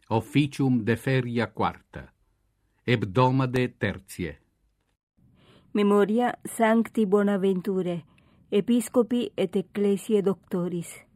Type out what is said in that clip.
Officium de feria quarta. Hebdomade tertiae. Memoria Sancti Bonaventure, Episcopi et Ecclesiae Doctoris.